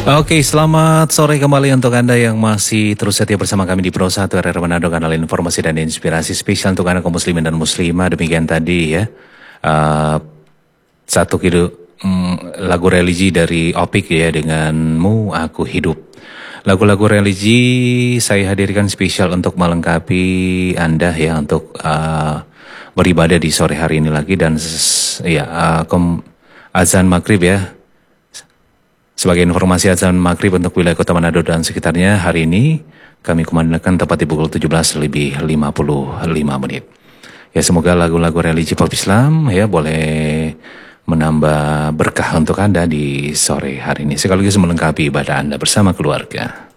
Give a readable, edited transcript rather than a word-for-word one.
Oke, selamat sore kembali untuk Anda yang masih terus setia bersama kami di Pro 1 RR Manado, kanal informasi dan inspirasi spesial untuk Anda kaum muslimin dan muslimah. Demikian tadi ya, eh, satu lagu religi dari Opik ya dengan Mu Aku Hidup. Lagu-lagu religi saya hadirkan spesial untuk melengkapi Anda ya untuk beribadah di sore hari ini lagi dan ya azan maghrib ya. Sebagai informasi azan maghrib untuk wilayah Kota Manado dan sekitarnya hari ini kami kumandangkan tepat di pukul 17 lebih 55 menit. Ya semoga lagu-lagu religi pop Islam ya boleh menambah berkah untuk Anda di sore hari ini sekaligus melengkapi ibadah Anda bersama keluarga.